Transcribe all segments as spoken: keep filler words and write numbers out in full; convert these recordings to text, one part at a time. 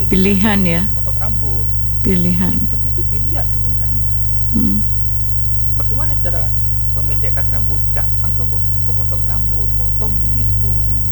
itu Pilihan ya. potong rambut. Pilihan. Hidup itu pilihan sebenarnya. Hmm. Bagaimana cara memendekkan rambut? Datang ke ke potong rambut, potong di situ.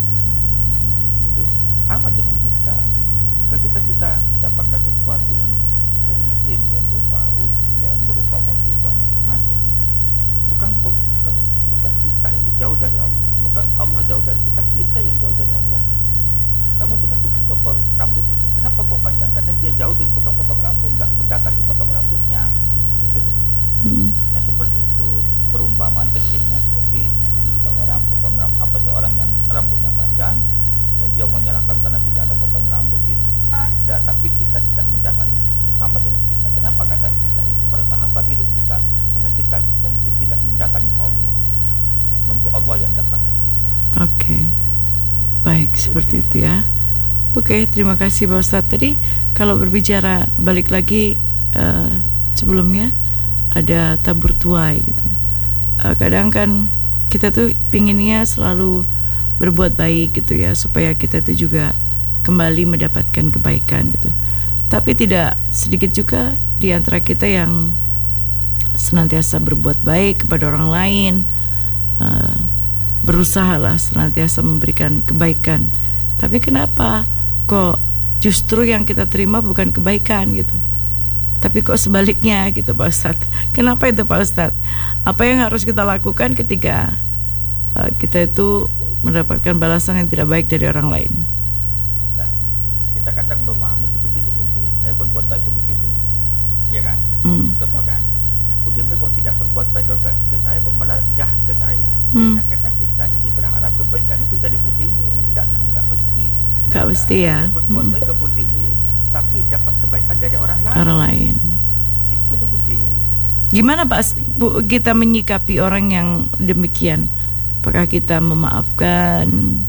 Itu sama dengan kita. Kalau kita kita mendapatkan sesuatu yang mungkin ya berupa ujian, berupa musibah macam-macam. Bukan bukan bukan kita ini jauh dari Allah, bukan Allah jauh dari kita, kita yang jauh dari Allah. Sama dengan tukang potong rambut itu. Kenapa kok panjang? Karena dia jauh dari tukang potong rambut, nggak mendatangi potong rambutnya, gitu loh. Hmm. Ya seperti itu perumpamaan kecilnya, seperti seorang potong rambut, apa seorang yang rambutnya panjang, dan dia menyalahkan karena tidak ada potong rambut. Itu ada, tapi kita tidak mendatangi itu. Sama dengan kita. Kenapa kadang kita itu merasa hambat hidup kita? Karena kita mungkin tidak mendatangi Allah, nunggu Allah yang datang ke kita. Oke, okay. Baik, seperti itu ya. Oke, okay, terima kasih Pak Ustadz. Tadi kalau berbicara balik lagi uh, sebelumnya ada tabur tuai gitu. Uh, kadang kan kita tuh pinginnya selalu berbuat baik gitu ya, supaya kita tuh juga kembali mendapatkan kebaikan gitu. Tapi tidak sedikit juga di antara kita yang senantiasa berbuat baik kepada orang lain, uh, berusahalah senantiasa memberikan kebaikan. Tapi kenapa kok justru yang kita terima bukan kebaikan gitu? Tapi kok sebaliknya gitu Pak Ustadz? Kenapa itu Pak Ustadz? Apa yang harus kita lakukan ketika uh, kita itu mendapatkan balasan yang tidak baik dari orang lain? Nah, kita kadang memahami begini Putri, saya berbuat baik ke Putri ini, iya kan? Hmm. Contoh kan, Putri kok tidak berbuat baik ke, ke saya, kok malah jahat ke saya. Hmm. Nah, karena kita ini berharap kebaikan itu dari Putri ini, enggak enggak mesti. Enggak mesti ya. Berbuat Hmm. baik ke Putri ini, tapi dapat kebaikan dari orang lain. Orang lain. Itu loh Putri. Gimana Pak Bu, kita menyikapi orang yang demikian? Apakah kita memaafkan?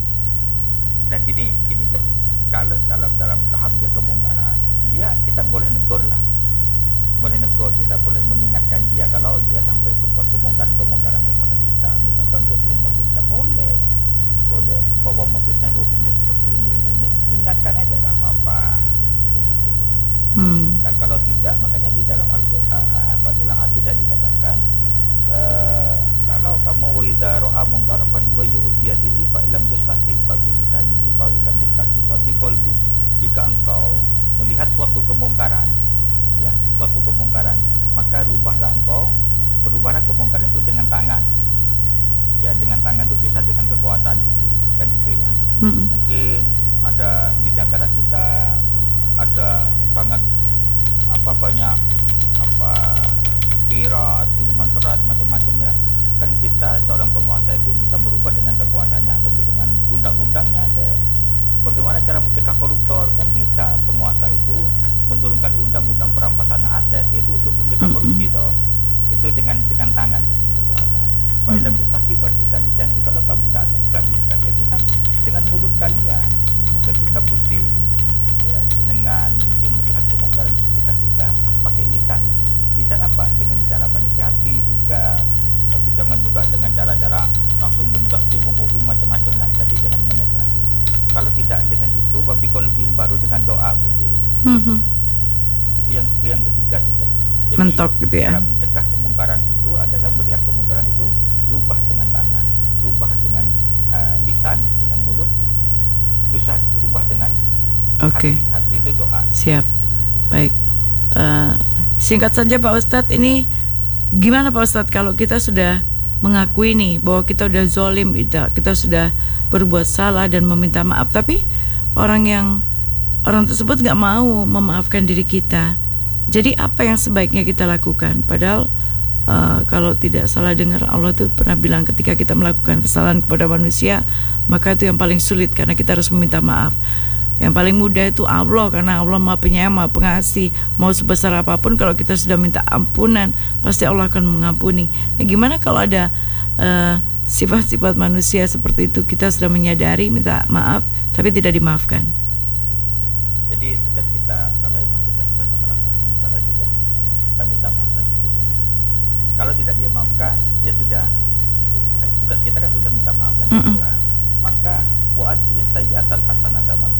Nah gini, gini, gini. Kalau dalam dalam tahap dia kemungkaran, dia kita boleh negur lah, boleh negur, kita boleh mengingatkan dia kalau dia sampai berbuat kemungkaran-kemungkaran kepada kita. Misalkan dia sering memfitnah, boleh, boleh bahwa memfitnah hukumnya seperti ini, ini, ini. Ingatkan aja, gak apa-apa. Itu putih. Hmm. Kan kalau tidak, makanya di dalam Al-Quran, apa dalam hati sudah dikatakan. Uh, kalau kamu wa idza ra'a munkaran falyughayyirhu bi yadihi fa illam yastati' fa bi lisanihi fa illam yastati' fa bi qalbi. Jika engkau melihat suatu kemungkaran, ya, suatu kemungkaran, maka rubahlah engkau, berubahlah kemungkaran itu dengan tangan. Ya, dengan tangan itu bisa dengan kekuasaan gitu, kan gitu ya. Hmm. Mungkin ada di negara kita ada sangat apa banyak apa miras, minuman keras, macam-macam ya. Kan kita seorang penguasa itu bisa merubah dengan kekuasaannya atau dengan undang-undangnya. Kayak bagaimana cara mencegah koruptor? Kan bisa penguasa itu menurunkan undang-undang perampasan aset, yaitu untuk mencegah korupsi toh. Itu dengan dengan tangan, dengan kekuasaan. Baik dalam prestasi, baik bisa bisa. Kalau kamu nggak nggak bisa, ya kita dengan mulut kalian atau kita putih, ya, dengan mungkin melihat kemungkaran kita kita pakai lisan. Lisan apa? Dengan cara menasihati juga, tapi jangan juga dengan cara-cara langsung mencaci, menghukum macam-macam lah. Jadi dengan menasihati. Kalau tidak dengan itu, tapi kalau lebih baru dengan doa putih. Hmm. Itu yang yang ketiga juga. Jadi, mentok gitu ya. cara mencegah kemungkaran itu adalah melihat kemungkaran itu, rubah dengan tangan, rubah dengan uh, lisan, dengan mulut, lisan rubah dengan Oke. hati. Hati itu doa. Siap. Baik. Uh, singkat saja Pak Ustadz, ini gimana Pak Ustadz kalau kita sudah mengakui nih bahwa kita udah zolim, kita, kita sudah berbuat salah dan meminta maaf, tapi orang yang orang tersebut nggak mau memaafkan diri kita. Jadi apa yang sebaiknya kita lakukan? Padahal uh, kalau tidak salah dengar, Allah tuh pernah bilang ketika kita melakukan kesalahan kepada manusia, maka itu yang paling sulit karena kita harus meminta maaf. Yang paling mudah itu Allah, karena Allah Maha Penyayang, Maha Pengasih. Mau sebesar apapun kalau kita sudah minta ampunan, pasti Allah akan mengampuni. Nah, gimana kalau ada uh, sifat-sifat manusia seperti itu, kita sudah menyadari minta maaf tapi tidak dimaafkan? Jadi tugas kita, kalau memang kita sudah merasa bersalah, sudah kita minta maaf saja. Kita. Kalau tidak dimaafkan, ya sudah. Tugas kita kan sudah minta maaf. Yang kedua, maka wa'at sayyi'atal hasanata, maka